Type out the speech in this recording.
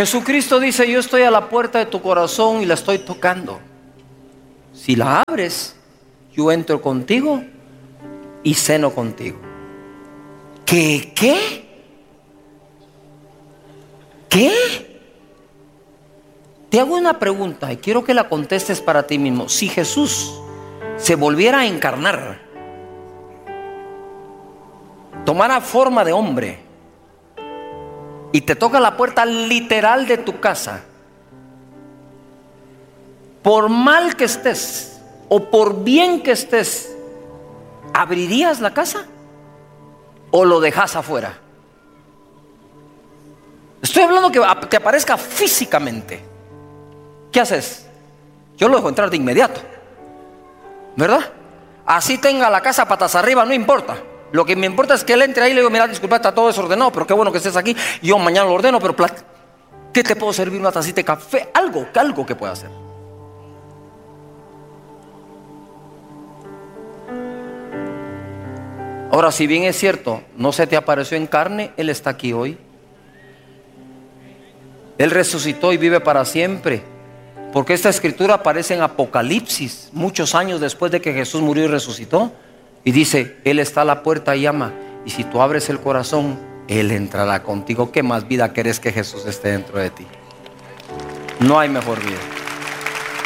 Jesucristo dice: yo estoy a la puerta de tu corazón y la estoy tocando. Si la abres, yo entro contigo y ceno contigo. ¿Qué? Te hago una pregunta y quiero que la contestes para ti mismo. Si Jesús se volviera a encarnar, tomara forma de hombre y te toca la puerta literal de tu casa, por mal que estés o por bien que estés, ¿abrirías la casa o lo dejas afuera? Estoy hablando que te aparezca físicamente. ¿Qué haces? Yo lo dejo entrar de inmediato, ¿verdad? Así tenga la casa patas arriba, no importa. Lo que me importa es que él entre ahí y le digo: mira, disculpa, está todo desordenado, pero qué bueno que estés aquí. Yo mañana lo ordeno, pero ¿qué te puedo servir? Una tacita de café, algo que pueda hacer. Ahora, si bien es cierto, no se te apareció en carne, Él está aquí hoy. Él resucitó y vive para siempre. Porque esta escritura aparece en Apocalipsis, muchos años después de que Jesús murió y resucitó. Y dice: Él está a la puerta y llama. Y si tú abres el corazón, Él entrará contigo. ¿Qué más vida querés que Jesús esté dentro de ti? No hay mejor vida.